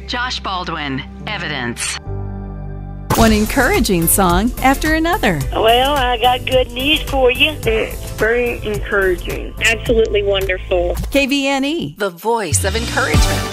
Josh Baldwin, Evidence. One encouraging song after another. Well, I got good news for you. It's very encouraging. Absolutely wonderful. KVNE, The voice of encouragement.